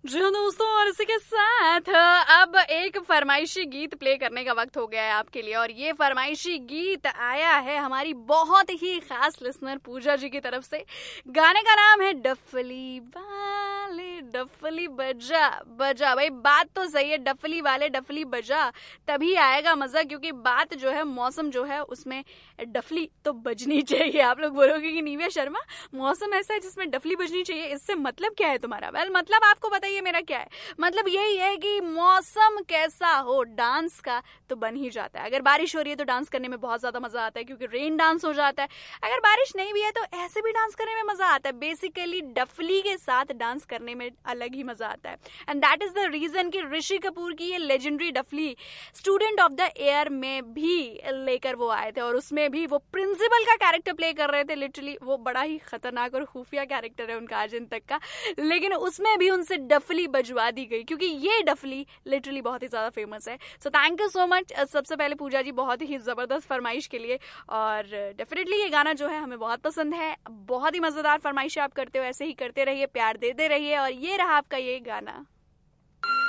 जी हाँ दोस्तों, और इसी के साथ अब एक फरमाइशी गीत प्ले करने का वक्त हो गया है आपके लिए। और ये फरमाइशी गीत आया है हमारी बहुत ही खास लिसनर पूजा जी की तरफ से। गाने का नाम है डफली वाले डफली बजा बजा। भाई बात तो सही है, डफली वाले डफली बजा तभी आएगा मजा, क्योंकि बात जो है मौसम जो है उसमें डफली तो बजनी चाहिए। आप लोग बोलोगे कि नीविया शर्मा मौसम ऐसा है जिसमें डफली बजनी चाहिए, इससे मतलब क्या है तुम्हारा? वेल मतलब आपको बताइए मेरा क्या है। मतलब यही है कि मौसम कैसा हो डांस का तो बन ही जाता है। अगर बारिश हो रही है तो डांस करने में बहुत ज्यादा मजा आता है, क्योंकि रेन डांस हो जाता है। अगर बारिश नहीं भी है तो ऐसे भी डांस करने में मजा आता है। बेसिकली डफली के साथ डांस करने में अलग ही मजा आता है। And that is the reason कि ऋषि कपूर की ये legendary dafli student of the year में भी लेकर वो आए थे, और उसमें भी वो प्रिंसिपल का कैरेक्टर प्ले कर रहे थे। लिटरली वो बड़ा ही खतरनाक और खुफिया कैरेक्टर है उनका आज तक का, लेकिन उसमें भी उनसे डफली बजवा दी गई, क्योंकि ये डफली लिटरली बहुत ही ज्यादा फेमस है। So thank you so much सबसे पहले पूजा जी, बहुत ही जबरदस्त फरमाइश के लिए। और डेफिनेटली ये गाना जो है हमें बहुत पसंद है। बहुत ही मजेदार फरमाइश आप करते हो, ऐसे ही करते रहिए, प्यार देते रहिए। और ये रहा आपका ये गाना।